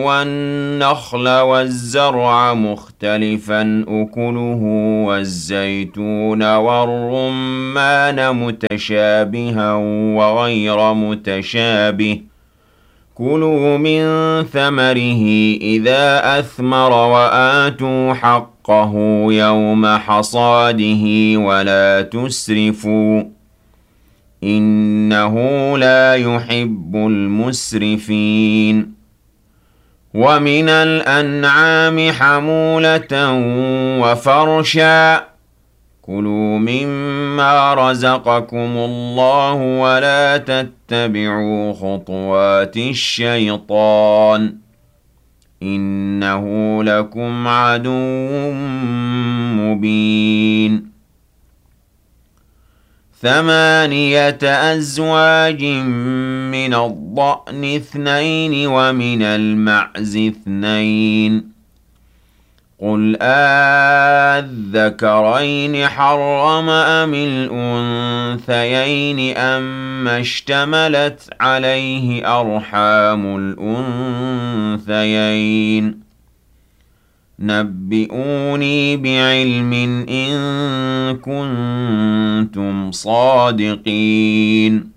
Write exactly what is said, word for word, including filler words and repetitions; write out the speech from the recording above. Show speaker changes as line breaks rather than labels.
والنخل والزرع مختلفا أكله والزيتون والرمان متشابها وغير متشابه كلوا من ثمره إذا أثمر وآتوا حقه يوم حصاده ولا تسرفوا إنه لا يحب المسرفين ومن الأنعام حمولة وفرشا كلوا مما رزقكم الله ولا تتبعوا خطوات الشيطان إنه لكم عدو مبين ثمانية أزواج من الضأن اثنين ومن المعز اثنين قل آذكرين حرم أم الأنثيين أما اشتملت عليه أرحام الأنثيين نبئوني بعلم إن كنتم صادقين